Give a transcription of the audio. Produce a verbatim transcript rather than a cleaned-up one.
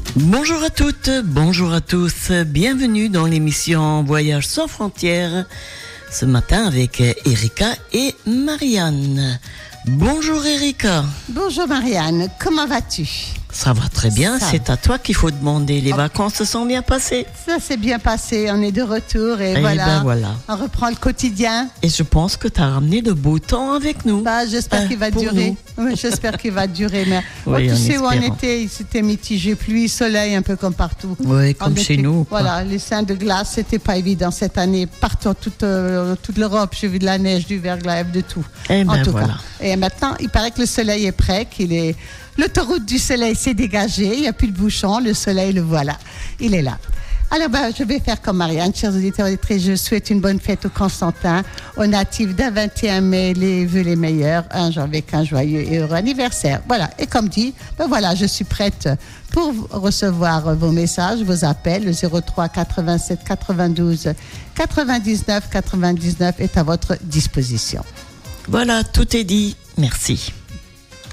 Bonjour à toutes, bonjour à tous, bienvenue dans l'émission Voyage sans frontières, ce matin avec Erika et Marianne. Bonjour Erika. Bonjour Marianne, comment vas-tu? Ça va très bien, Ça c'est à toi qu'il faut demander. Les oh. vacances se sont bien passées? Ça s'est bien passé, on est de retour et, et voilà, ben voilà, on reprend le quotidien. Et je pense que tu as ramené de beau temps avec nous. Bah, j'espère euh, qu'il va durer. Oui, j'espère qu'il va durer. Mais oui, oh, tu sais où on était, c'était mitigé, pluie, soleil, un peu comme partout. Oui, comme on chez était, nous. Voilà, les seins de glace, c'était pas évident cette année. Partout, toute, euh, toute l'Europe, j'ai vu de la neige, du verglas, de tout. Et ben en tout voilà. cas. Et maintenant, il paraît que le soleil est prêt, qu'il est... L'autoroute du soleil s'est dégagée, il n'y a plus de bouchons, le soleil, le voilà, il est là. Alors, ben, je vais faire comme Marianne, chers auditeurs et auditrices, je souhaite une bonne fête au Constantin, aux natifs d'un vingt et un mai, les vœux les meilleurs, un jour avec un joyeux et heureux anniversaire. Voilà, et comme dit, ben voilà, je suis prête pour recevoir vos messages, vos appels, le zéro trois quatre-vingt-sept quatre-vingt-douze quatre-vingt-dix-neuf quatre-vingt-dix-neuf est à votre disposition. Voilà, tout est dit, merci.